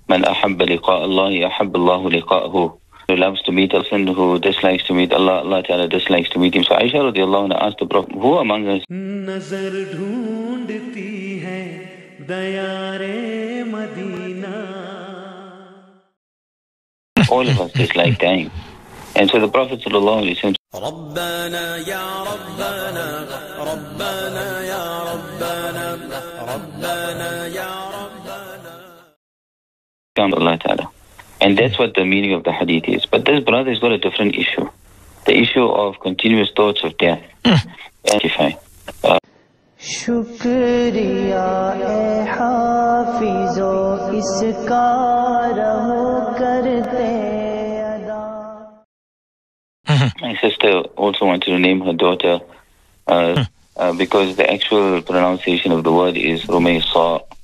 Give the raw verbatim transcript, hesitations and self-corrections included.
Man ahabba liqa Allahi ahabba Allahu liqa'ahu. Who loves to meet a person, who dislikes to meet Allah, Allah Ta'ala dislikes to meet him. So Aisha radiallahu anha asked the Prophet, who among us nazar dhoondti hai dayare Madina. All of us dislike dying. And so the Prophet sallallahu alaihi wasallam Rabbana ya Rabbana, Rabbana ya Rabbana, Rabbana ya Rabbana. Allah Ta'ala. And that's what the meaning of the hadith is. But this brother has got a different issue. The issue of continuous thoughts of death. Mm. Uh, Shukriya e hafizo iska raho karte ada. My sister also wanted to name her daughter uh, uh, because the actual pronunciation of the word is Rumaysa.